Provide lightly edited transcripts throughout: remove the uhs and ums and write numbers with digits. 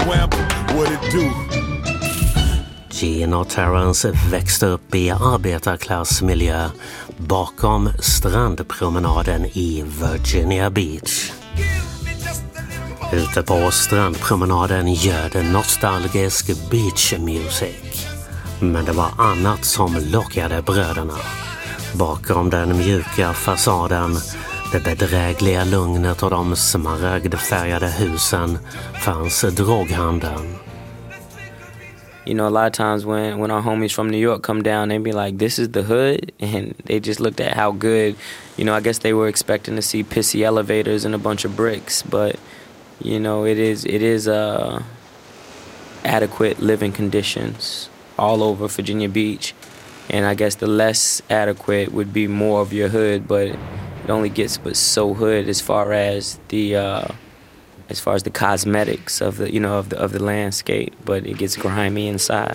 Gene och Terrence växte upp i arbetarklassmiljö bakom strandpromenaden i Virginia Beach. Ute på strandpromenaden ljöd nostalgisk beach music. Men det var annat som lockade bröderna. Bakom den mjuka fasaden, det bedrägliga lugnet och de smaragdfärgade husen fanns droghandeln. You know, a lot of times when our homies from New York come down, they be like, this is the hood. And they just looked at how good, you know, I guess they were expecting to see pissy elevators and a bunch of bricks. But, you know, it is adequate living conditions all over Virginia Beach. And I guess the less adequate would be more of your hood, but it only gets but so hood as far as the cosmetics of the, you know, of the landscape, but it gets grimy inside.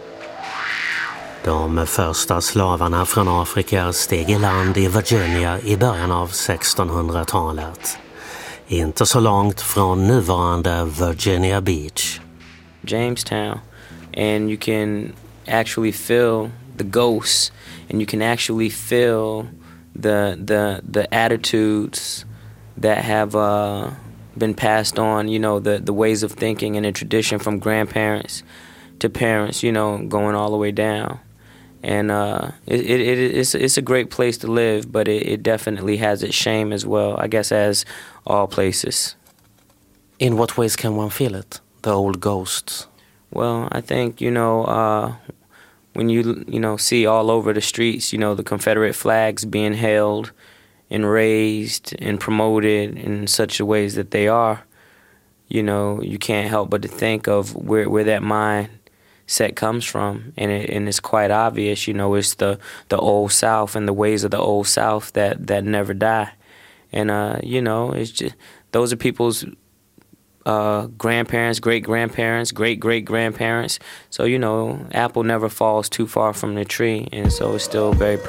De första slavarna från Afrika steg i land i Virginia i början av 1600-talet. Inte så långt från nuvarande Virginia Beach. Jamestown, and you can actually feel the ghosts, and you can actually feel the attitudes that have been passed on, you know, the ways of thinking and the tradition from grandparents to parents, you know, going all the way down. And it's a great place to live, but it definitely has its shame as well, I guess, as all places. In what ways can one feel it, the old ghosts? Well, I think, you know, when you know, see all over the streets, you know, the Confederate flags being held and raised and promoted in such ways that they are, you know, you can't help but to think of where that mindset comes from. And it's quite obvious, you know, it's the old South and the ways of the old South that never die. And, you know, it's just, those are people's grandparents, great-grandparents, great-great-grandparents. So, you know, apple never falls too far from the tree. And so it's still very